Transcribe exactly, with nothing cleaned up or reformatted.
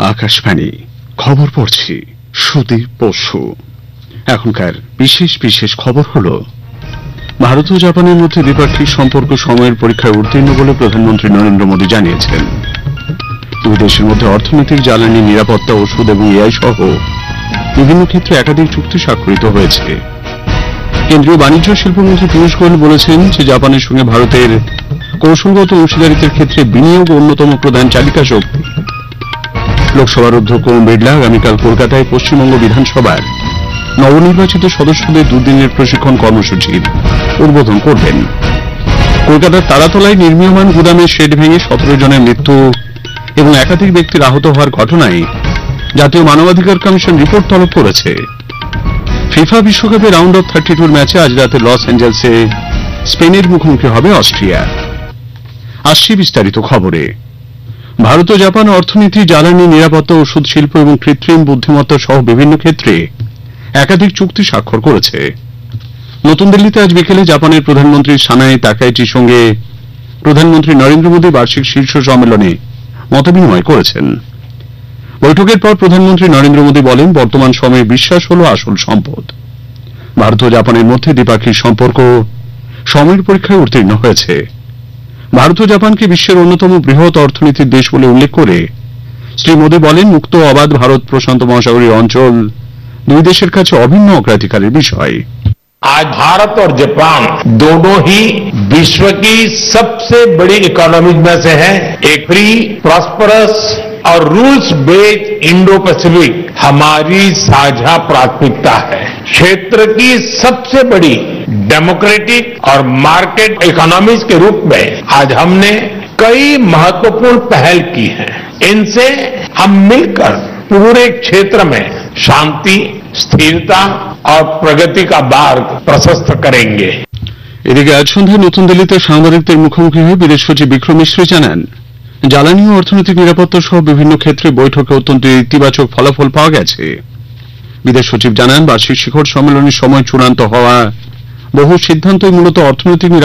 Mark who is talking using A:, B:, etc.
A: আকাশবাণী খবর পড়ছি সুদীপ বসু। এখনকার বিশেষ বিশেষ খবর হল, ভারত ও জাপানের মধ্যে দ্বিপাক্ষিক সম্পর্ক সময়ের পরীক্ষায় উত্তীর্ণ বলে প্রধানমন্ত্রী নরেন্দ্র মোদী জানিয়েছেন। দুই দেশের মধ্যে অর্থনৈতিক, জ্বালানি, নিরাপত্তা, ওষুধ এবং এআই সহ বিভিন্ন ক্ষেত্রে একাধিক চুক্তি স্বাক্ষরিত হয়েছে। কেন্দ্রীয় বাণিজ্য শিল্পমন্ত্রী পীযূষ গোয়েল বলেছেন যে জাপানের সঙ্গে ভারতের কৌশলগত অংশীদারিত্বের ক্ষেত্রে বিনিয়োগ অন্যতম প্রধান চালিকা শক্তি। লোকসভার অধ্যক্ষ ওম বিড়লা আগামীকাল কলকাতায় পশ্চিমবঙ্গ বিধানসভার নবনির্বাচিত সদস্যদের দুদিনের প্রশিক্ষণ কর্মসূচির উদ্বোধন করবেন। কলকাতার তারাতলায় নির্মীয়মান গুদামের শেড ভেঙে সতেরো জনের মৃত্যু এবং একাধিক ব্যক্তির আহত হওয়ার ঘটনায় জাতীয় মানবাধিকার কমিশন রিপোর্ট তলব করেছে। ফিফা বিশ্বকাপের রাউন্ড অফ থার্টি টুর ম্যাচে আজ রাতে লস অ্যাঞ্জেলসে স্পেনের মুখোমুখি হবে অস্ট্রিয়া। আসছি বিস্তারিত খবরে। ভারত ও জাপান অর্থনীতি, জ্বালানি, নিরাপত্তা, ওষুধ শিল্প এবং কৃত্রিম বুদ্ধিমত্তা সহ বিভিন্ন ক্ষেত্রে একাধিক চুক্তি স্বাক্ষর করেছে। নতুন দিল্লিতে আজ বিকেলে জাপানের প্রধানমন্ত্রী সানাই তাকাইচির সঙ্গে প্রধানমন্ত্রী নরেন্দ্র মোদী বার্ষিক শীর্ষ সম্মেলনে মতবিনিময় করেছেন। বৈঠকের পর প্রধানমন্ত্রী নরেন্দ্র মোদী বলেন, বর্তমান সময়ে বিশ্বাস হল আসল সম্পদ। ভারত ও জাপানের মধ্যে দ্বিপাক্ষিক সম্পর্ক সময়ের পরীক্ষায় উত্তীর্ণ হয়েছে। ভারত ও জাপানকে বিশ্বের অন্যতম বৃহৎ অর্থনীতির দেশ বলে উল্লেখ করে শ্রী মোদী বলেন, মুক্ত অবাধ ভারত প্রশান্ত মহাসাগরীয় অঞ্চল দুই দেশের কাছে অভিন্ন অগ্রাধিকারের বিষয়।
B: आज भारत और जापान दोनों ही विश्व की सबसे बड़ी इकोनॉमीज में से हैं। एक फ्री, प्रॉस्परस और रूल्स बेस्ड इंडो पैसिफिक हमारी साझा प्राथमिकता है। क्षेत्र की सबसे बड़ी डेमोक्रेटिक और मार्केट इकोनॉमीज के रूप में आज हमने कई महत्वपूर्ण पहल की हैं। इनसे हम मिलकर पूरे क्षेत्र में शांति, স্থিরতা और प्रगति का मार्ग प्रशस्त करेंगे।
A: এদিকে আজ সন্ধ্যায় নতুন দিল্লিতে সাংবাদিকদের মুখোমুখি হয়ে বিদেশ সচিব বিক্রম মিশ্রি জানান, জ্বালানি ও অর্থনৈতিক নিরাপত্তা সহ বিভিন্ন ক্ষেত্রে বৈঠকে অত্যন্ত ইতিবাচক ফলাফল পাওয়া গেছে। বিদেশ সচিব জানান, বার্ষিক শিখর সম্মেলনের সময় চূড়ান্ত হওয়া বহু সিদ্ধান্তই মূলত অর্থনৈতিক